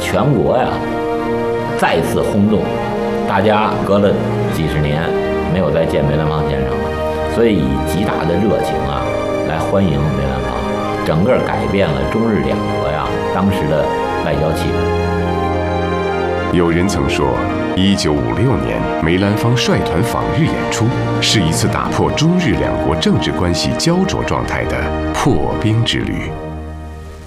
全国呀再次轰动，大家隔了几十年没有再见梅兰芳先生了，所以以极大的热情啊来欢迎梅兰芳，整个改变了中日两国呀当时的外交气氛。 有人曾说，1956年梅兰芳率团访日演出，是一次打破中日两国政治关系焦灼状态的破冰之旅。